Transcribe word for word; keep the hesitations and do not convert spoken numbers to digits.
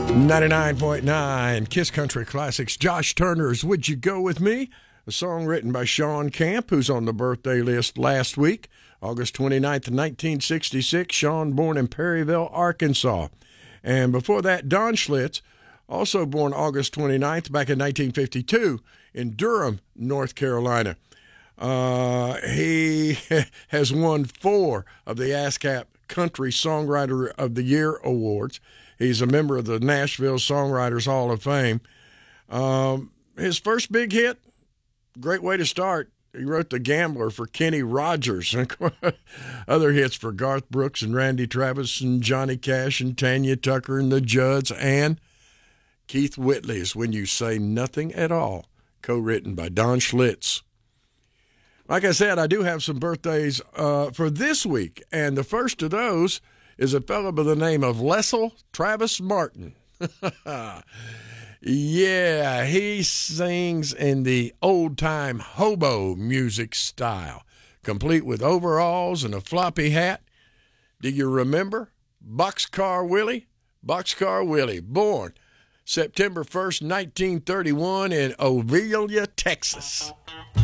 ninety-nine point nine Kiss Country Classics. Josh Turner's Would You Go With Me? A song written by Sean Camp, who's on the birthday list last week. August twenty-ninth, nineteen sixty-six. Sean born in Perryville, Arkansas. And before that, Don Schlitz, also born August twenty-ninth, back in nineteen fifty-two in Durham, North Carolina. Uh, he has won four of the ASCAP Country Songwriter of the Year awards. He's a member of the Nashville Songwriters Hall of Fame. Um, his first big hit, great way to start. He wrote The Gambler for Kenny Rogers. Other hits for Garth Brooks and Randy Travis and Johnny Cash and Tanya Tucker and the Judds and Keith Whitley's When You Say Nothing at All, co-written by Don Schlitz. Like I said, I do have some birthdays uh, for this week, and the first of those is a fellow by the name of Leslie Travis Martin. Yeah, he sings in the old-time hobo music style, complete with overalls and a floppy hat. Do you remember Boxcar Willie? Boxcar Willie, born September first, nineteen thirty-one in Orillia, Texas.